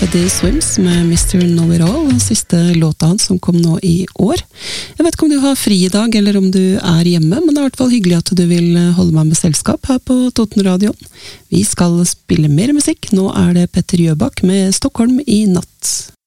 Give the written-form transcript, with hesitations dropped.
Teddy Swims med Mr. Know-It-All, den siste låta hans som kom nå i år. Jeg vet ikke om du har fri i dag, eller om du er hjemme, men det er i hvert fall hyggelig at du vil holde meg med selskap her på Toten Radio. Vi skal spille mer musikk, nå er det Petter Jöback med Stockholm i natt.